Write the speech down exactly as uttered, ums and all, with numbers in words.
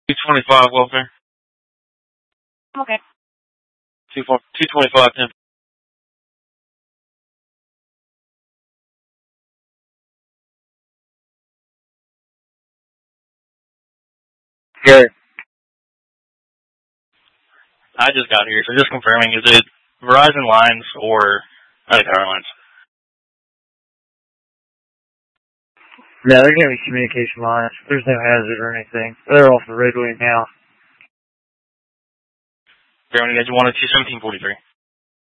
two twenty-five welfare. Okay. two twenty-five, ten. Gary. I just got here, so just confirming, is it Verizon lines or other power lines? No, they're going to be communication lines. There's no hazard or anything. They're off the roadway now. Germany, guys, you wanted two seventeen forty-three.